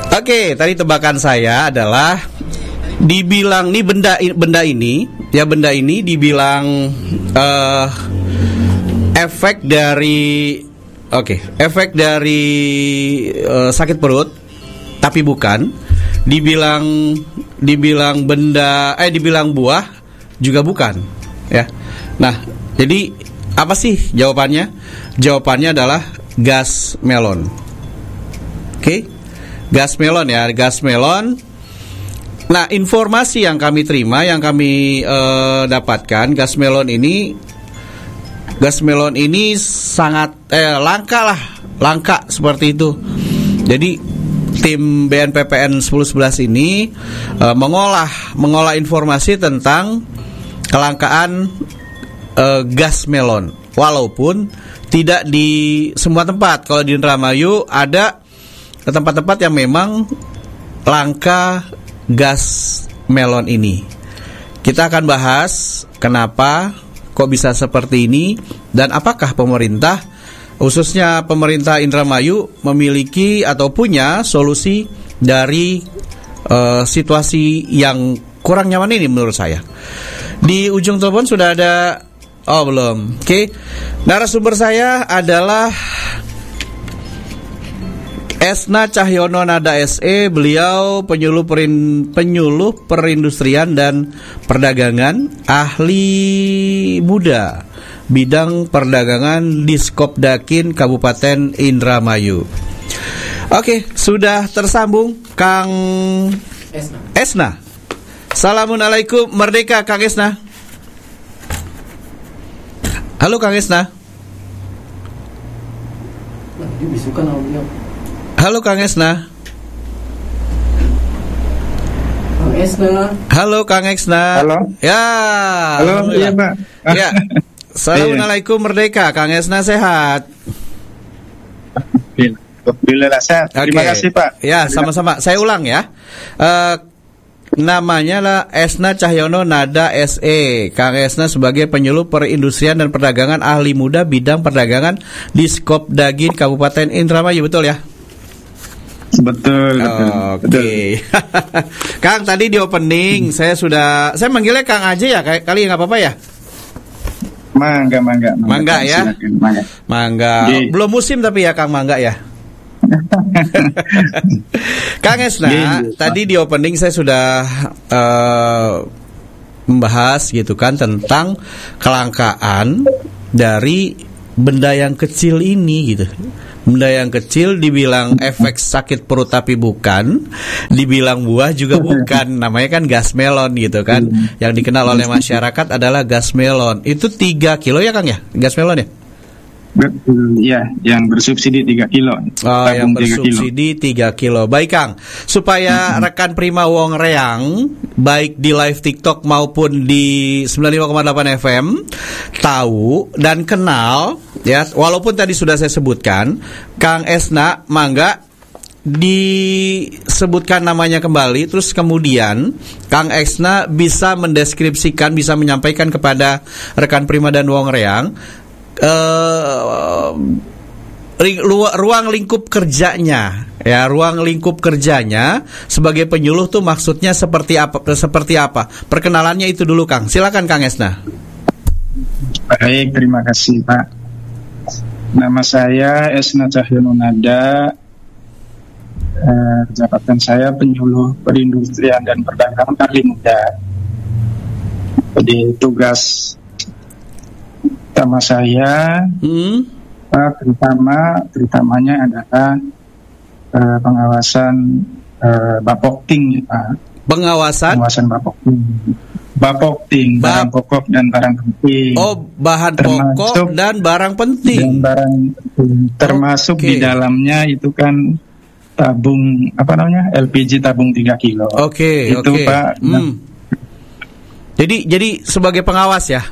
Oke, tadi tebakan saya adalah dibilang nih benda ini dibilang efek dari sakit perut, tapi bukan. Dibilang buah juga bukan, ya. Nah, jadi apa sih jawabannya? Jawabannya adalah gas melon. Oke? Gas melon ya, gas melon. Nah, informasi yang kami terima, yang kami dapatkan, gas melon ini sangat langka seperti itu. Jadi tim BNPPN 1011 ini mengolah informasi tentang kelangkaan gas melon. Walaupun tidak di semua tempat. Kalau di Indramayu ada tempat-tempat yang memang langka gas melon ini. Kita akan bahas kenapa kok bisa seperti ini dan apakah pemerintah, khususnya pemerintah Indramayu, memiliki atau punya solusi dari situasi yang kurang nyaman ini menurut saya. Di ujung telepon sudah ada, belum. Oke. Narasumber saya adalah Esna Cahyono Nada SE. Beliau penyuluh perindustrian dan perdagangan, ahli muda bidang perdagangan di Skopdakin Kabupaten Indramayu. Oke, sudah tersambung Kang Esna. Assalamualaikum, merdeka Kang Esna. Halo Kang Esna. Halo Kang Esna. Kang Esna. Halo Kang Esna. Halo. Ya. Halo, iya Pak. Ya. Assalamualaikum merdeka, Kang Esna sehat. Alhamdulillah sehat. Terima kasih Pak. Ya, sama-sama. Saya ulang ya. Namanya lah Esna Cahyono Nada SE. Kang Esna sebagai penyuluh perindustrian dan perdagangan, ahli muda bidang perdagangan di Skopdakin Kabupaten Indramayu, betul ya? Betul. Oke. Kang, tadi di opening saya manggilnya Kang aja ya, kali nggak apa-apa ya? Mangga ya. Silakan, mangga. Belum musim tapi ya Kang, mangga ya. Kang Esna, tadi di opening saya sudah membahas gitu kan tentang kelangkaan dari benda yang kecil ini gitu. Benda yang kecil dibilang efek sakit perut tapi bukan, dibilang buah juga bukan, namanya kan gas melon gitu kan. Yang dikenal oleh masyarakat adalah gas melon. Itu 3 kilo ya Kang ya, gas melon ya? Ya, yang bersubsidi 3 kilo. Yang bersubsidi 3 kilo. Baik Kang, supaya rekan Prima Wong Reang baik di live TikTok maupun di 95,8 FM tahu dan kenal ya, walaupun tadi sudah saya sebutkan, Kang Esna, mangga disebutkan namanya kembali, terus kemudian Kang Esna bisa mendeskripsikan, bisa menyampaikan kepada rekan Prima dan Wong Reang ruang lingkup kerjanya ya, ruang lingkup kerjanya sebagai penyuluh tuh maksudnya seperti apa? Perkenalannya itu dulu Kang. Silakan Kang Esna. Baik, terima kasih Pak. Nama saya Esna Cahyono Nada. Jabatan saya penyuluh perindustrian dan perdagangan ahli muda. Jadi tugas utama saya terutamanya adalah pengawasan Bapokting Pak. Pengawasan Bapokting, barang pokok dan barang penting. Bahan pokok dan barang penting. Termasuk di dalamnya itu kan tabung LPG tabung 3 kilo. Oke. Pak. Jadi sebagai pengawas ya.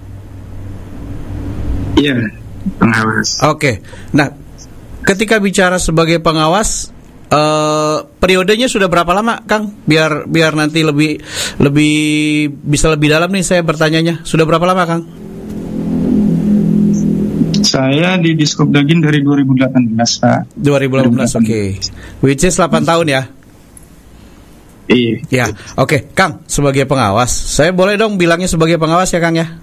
Iya, pengawas. Oke. Nah, ketika bicara sebagai pengawas, periodenya sudah berapa lama, Kang? Biar nanti lebih bisa lebih dalam nih saya bertanyanya. Sudah berapa lama, Kang? Saya di Skopdakin dari 2018, Pak. 2018, oke. Which is 8 tahun ya? Iya. Ya, oke, Kang, sebagai pengawas, saya boleh dong bilangnya sebagai pengawas ya, Kang ya?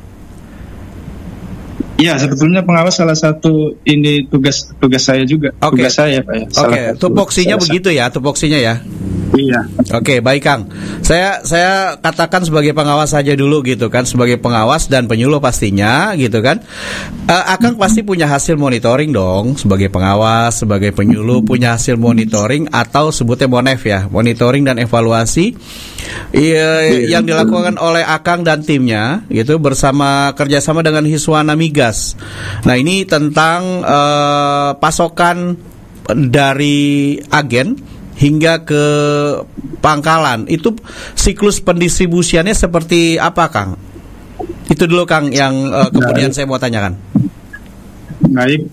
Iya, sebetulnya pengawas salah satu ini tugas saya juga. Oke. Tugas saya, Pak ya. Oke, tupoksinya begitu ya, tupoksinya ya. Iya. Oke, baik Kang. Saya katakan sebagai pengawas saja dulu gitu kan, sebagai pengawas dan penyuluh pastinya gitu kan. Akang pasti punya hasil monitoring dong sebagai pengawas, sebagai penyuluh punya hasil monitoring atau sebutnya MONEV ya, monitoring dan evaluasi yang dilakukan oleh Akang dan timnya gitu kerjasama dengan Hiswana Migas. Nah, ini tentang pasokan dari agen hingga ke pangkalan. Itu siklus pendistribusiannya seperti apa, Kang? Itu dulu, Kang, yang kemudian saya mau tanyakan. Baik.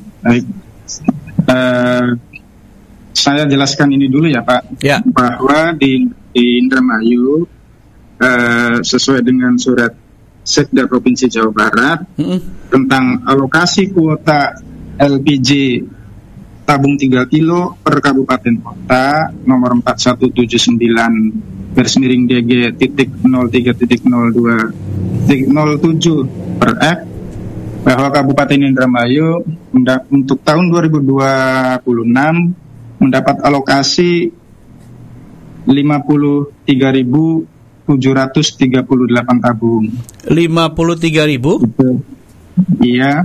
Saya jelaskan ini dulu ya, Pak. Ya. Bahwa di Indramayu sesuai dengan surat Sekda Provinsi Jawa Barat tentang alokasi kuota LPG tabung 3 kilo per kabupaten kota nomor 4179/DG.03.02.07 per F, bahwa Kabupaten Indramayu untuk tahun 2026 mendapat alokasi 53.738 tabung. 53.000? Iya,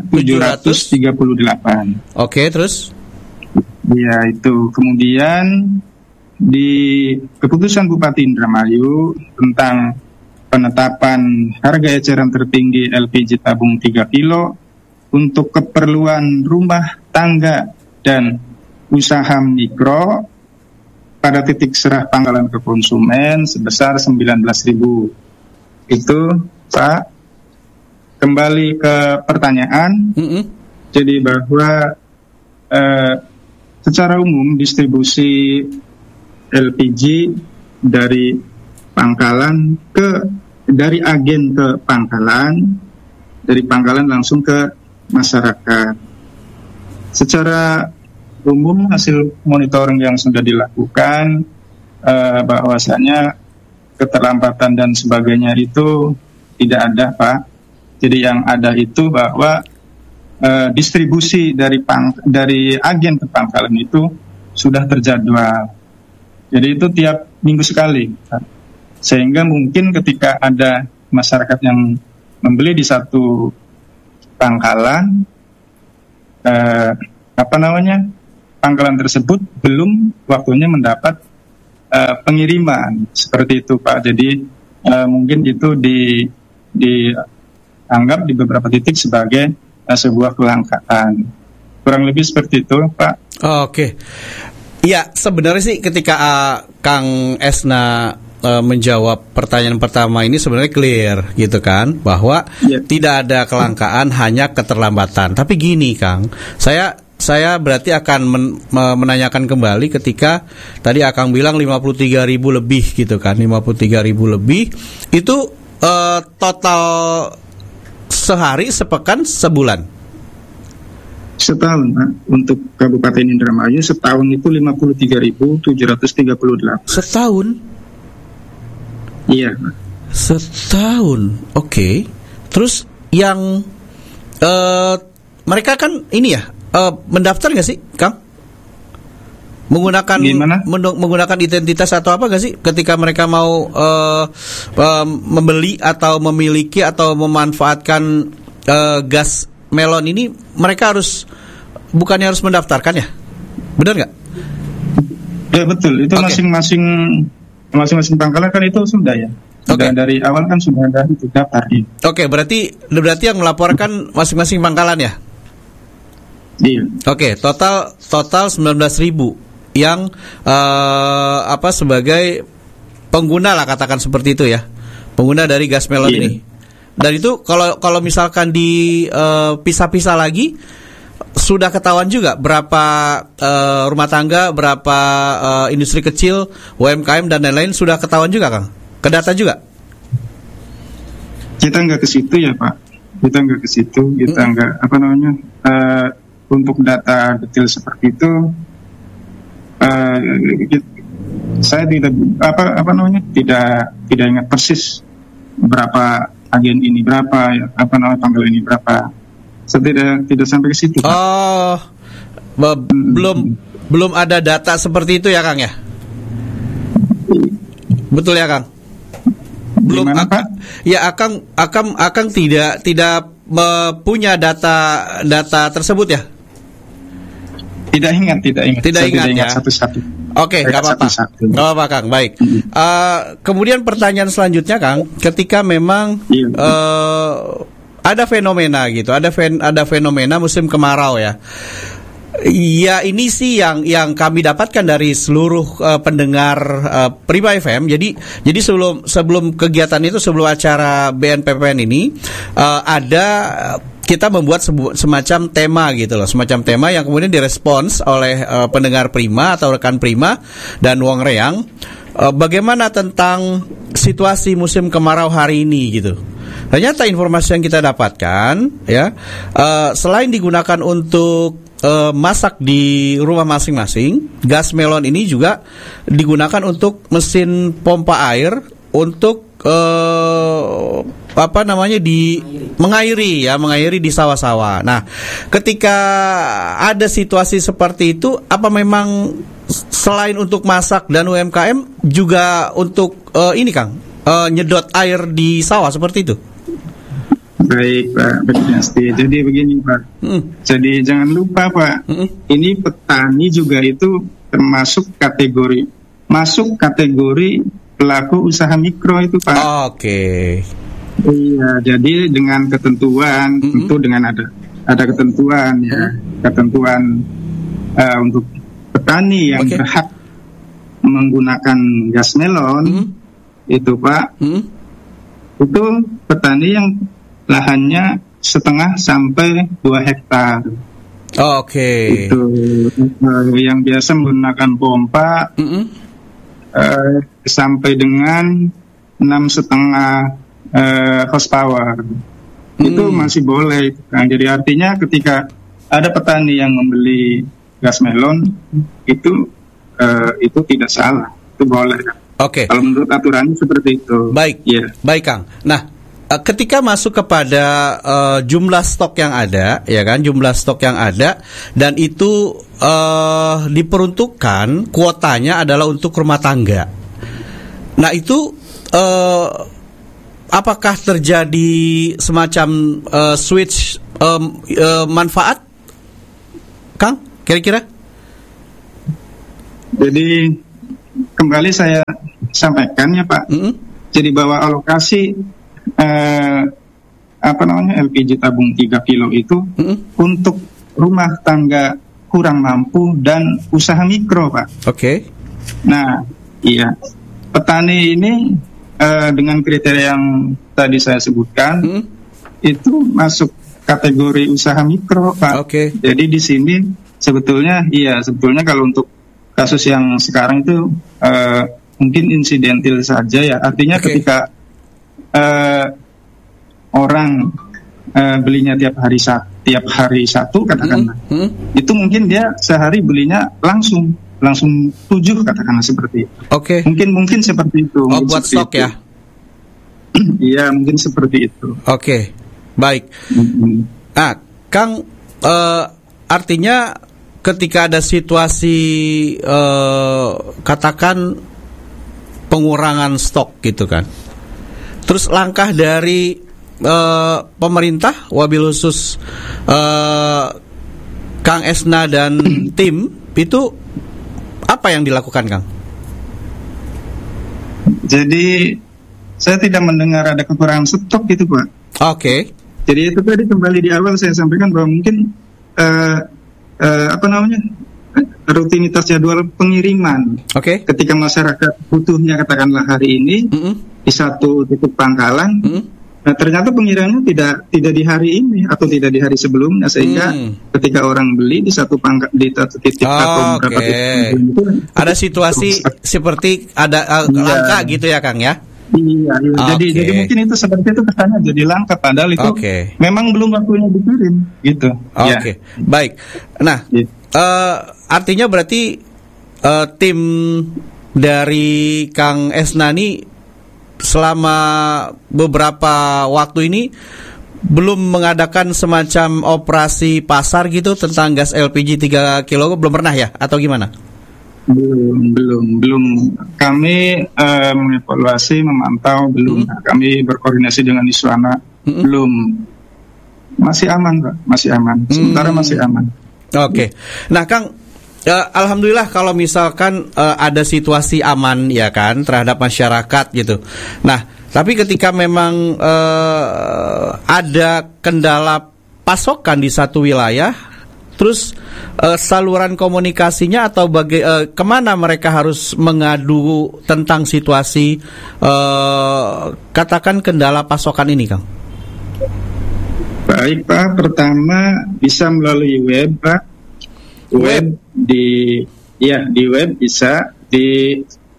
738. Oke, terus? Ya, itu. Kemudian di keputusan Bupati Indramayu tentang penetapan harga eceran tertinggi LPG tabung 3 kilo untuk keperluan rumah tangga dan usaha mikro pada titik serah pangkalan ke konsumen sebesar 19.000. Itu, Pak. Kembali ke pertanyaan. Jadi bahwa secara umum distribusi LPG dari pangkalan dari agen ke pangkalan, dari pangkalan langsung ke masyarakat. Secara umum hasil monitoring yang sudah dilakukan bahwasanya keterlambatan dan sebagainya itu tidak ada, Pak. Jadi yang ada itu bahwa distribusi dari agen ke pangkalan itu sudah terjadwal. Jadi itu tiap minggu sekali. Sehingga mungkin ketika ada masyarakat yang membeli di satu pangkalan, pangkalan tersebut belum waktunya mendapat pengiriman, seperti itu, Pak. Jadi mungkin itu dianggap di beberapa titik sebagai sebuah kelangkaan. Kurang lebih seperti itu, Pak. Oke. Ya, sebenarnya sih ketika Kang Esna menjawab pertanyaan pertama ini sebenarnya clear gitu kan, bahwa tidak ada kelangkaan, hanya keterlambatan. Tapi gini, Kang, saya berarti akan menanyakan kembali ketika tadi Akang bilang 53.000 lebih gitu kan, 53.000 lebih itu total sehari, sepekan, sebulan? Setahun, Pak. Untuk Kabupaten Indramayu setahun itu 53.738. Setahun? Iya, Pak. Setahun, oke. Terus yang mereka kan ini ya mendaftar nggak sih, Kang? Menggunakan identitas atau apa nggak sih ketika mereka mau membeli atau memiliki atau memanfaatkan gas melon ini? Mereka bukannya harus mendaftarkan ya? Benar nggak? Ya, betul. Itu masing-masing pangkalan kan itu sudah ya. Sudah dari awal kan sudah ada itu daftar. Oke, berarti yang melaporkan masing-masing pangkalan ya? Iya. Oke, total 19.000 yang sebagai pengguna lah, katakan seperti itu ya, pengguna dari gas melon ini. Dan itu kalau misalkan dipisah-pisah lagi, sudah ketahuan juga berapa rumah tangga, berapa industri kecil, UMKM dan lain-lain, sudah ketahuan juga, Kang? Kedata juga? Kita nggak ke situ ya, Pak. Kita nggak ke situ. Kita nggak untuk data detail seperti itu. Saya tidak tidak ingat persis berapa agen ini berapa, tanggal ini berapa. Saya tidak sampai ke situ. Oh, belum ada data seperti itu ya, Kang ya? Betul ya, Kang? Belum. Gimana, Pak? Ya, Akang tidak punya data tersebut ya? Tidak ingat ya. Satu-satu. Oke, nggak apa-apa, Kang. Baik. Kemudian pertanyaan selanjutnya, Kang, ketika memang ada fenomena gitu, ada fenomena musim kemarau ya. Ya, ini sih yang kami dapatkan dari seluruh pendengar Prima FM. Jadi sebelum kegiatan itu, sebelum acara BNPPN ini kita membuat semacam tema gitu loh, semacam tema yang kemudian direspons oleh pendengar Prima atau rekan Prima dan Wong Reang. Bagaimana tentang situasi musim kemarau hari ini gitu. Ternyata informasi yang kita dapatkan ya, selain digunakan untuk masak di rumah masing-masing, gas melon ini juga digunakan untuk mesin pompa air untuk mengairi di sawah-sawah. Nah, ketika ada situasi seperti itu, apa memang selain untuk masak dan UMKM juga untuk ini, Kang, nyedot air di sawah seperti itu? Baik, Pak Berdiasti. Jadi begini, Pak. Jadi jangan lupa, Pak. Ini petani juga itu termasuk masuk kategori pelaku usaha mikro itu, Pak. Oke. Iya, jadi dengan ketentuan, tentu dengan ada ketentuan ya, ketentuan untuk petani yang berhak menggunakan gas melon itu, Pak. Itu petani yang lahannya 1,5 sampai 2 hektar. Oke. Itu yang biasa menggunakan pompa sampai dengan 6,5 horsepower. Itu masih boleh. Nah, jadi artinya ketika ada petani yang membeli gas melon itu tidak salah, itu boleh. Oke. Kalau menurut aturannya seperti itu. Baik. Yeah. Baik, Kang. Nah, ketika masuk kepada jumlah stok yang ada, ya kan, jumlah stok yang ada, dan itu diperuntukkan kuotanya adalah untuk rumah tangga. Nah, itu apakah terjadi semacam switch manfaat, Kang? Kira-kira? Jadi kembali saya sampaikan ya, Pak. Jadi bahwa alokasi LPG tabung 3 kilo itu untuk rumah tangga kurang mampu dan usaha mikro, Pak. Oke. Nah, iya, petani ini dengan kriteria yang tadi saya sebutkan itu masuk kategori usaha mikro, Pak. Oke. Jadi di sini sebetulnya kalau untuk kasus yang sekarang itu mungkin insidentil saja ya. Artinya ketika orang belinya tiap hari satu katakanlah, itu mungkin dia sehari belinya langsung 7 katakanlah seperti itu. Oke. Mungkin seperti itu. Buat stok itu. Ya? Iya, mungkin seperti itu. Oke, baik. Nah, Kang, artinya ketika ada situasi katakan pengurangan stok gitu kan, terus langkah dari pemerintah, wabil khusus Kang Esna dan tim itu apa yang dilakukan, Kang? Jadi saya tidak mendengar ada kekurangan stok gitu, Pak. Oke. Jadi itu tadi kembali di awal saya sampaikan bahwa mungkin rutinitas jadwal pengiriman. Oke. Ketika masyarakat butuhnya katakanlah hari ini di satu titik pangkalan, nah ternyata pengirimannya tidak di hari ini atau tidak di hari sebelumnya, sehingga ketika orang beli di satu titik atau beberapa titik itu, ada situasi seperti ada langka gitu ya, Kang ya? Iya. Jadi mungkin itu seperti itu kesannya jadi langka, padahal itu memang belum waktunya dikirim gitu. Oke. Baik. Nah, artinya berarti tim dari Kang Esna nih selama beberapa waktu ini belum mengadakan semacam operasi pasar gitu tentang gas LPG 3 kilo, belum pernah ya atau gimana? Belum. Kami mengevaluasi, memantau, belum. Kami berkoordinasi dengan Iswana, belum. Masih aman, Pak. Masih aman. Sementara masih aman. Oke. Nah, Kang, alhamdulillah kalau misalkan ada situasi aman ya kan terhadap masyarakat gitu. Nah, tapi ketika memang ada kendala pasokan di satu wilayah, terus saluran komunikasinya atau kemana mereka harus mengadu tentang situasi katakan kendala pasokan ini, Kang? Baik, Pak. Pertama bisa melalui web, Pak. Web di web bisa di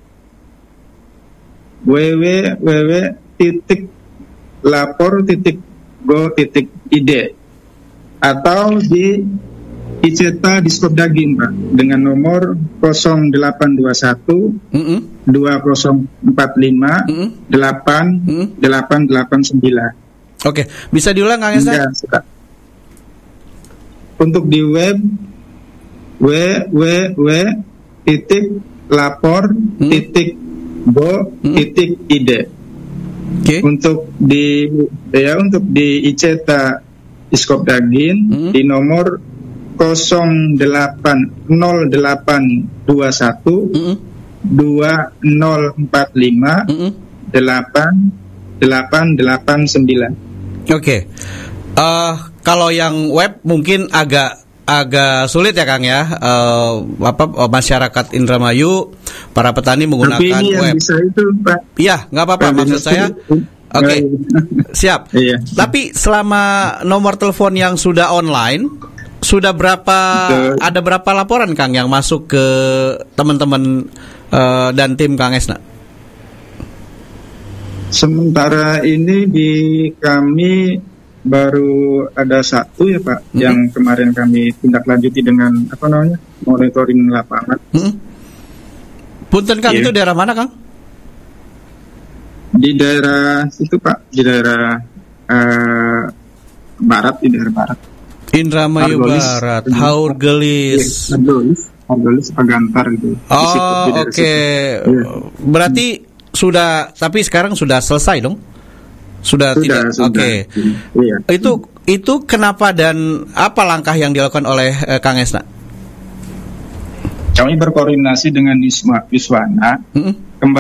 www.lapor.go.id atau di ICETA Diskop Daging, Pak, dengan nomor 0821 2045 8889. Oke, bisa diulang, Kang Esna? Untuk di web www.lapor.go.id. Okay. Untuk di ICETA Diskop Daging di nomor 0821 2045 8889. Oke. Kalau yang web mungkin agak sulit ya, Kang ya. Masyarakat Indramayu, para petani menggunakan tapi ini web. Yang bisa itu, Pak. Iya, nggak apa-apa. Maksud saya. Oke. Siap. Iya. Tapi selama nomor telepon yang sudah online, sudah ada berapa laporan, Kang, yang masuk ke teman-teman dan tim Kang Esna? Sementara ini di kami baru ada satu ya, Pak, yang kemarin kami tindak lanjuti dengan monitoring lapangan. Punten, Kang, itu daerah mana, Kang? Di daerah itu, Pak, di daerah barat, di daerah barat. Indramayu Barat, Haurgelis, Pagantar gitu. Oh, oke. Berarti tapi sekarang sudah selesai dong? Sudah tidak? Oke. Iya. Itu kenapa dan apa langkah yang dilakukan oleh Kang Esna? Kami berkoordinasi dengan Iswana,